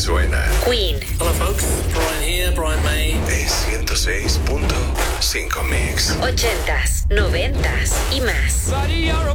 suena. Queen. Hello folks, Brian here, Brian May. Es 106.5 Mix. 80s, 90s y más. Buddy, you're a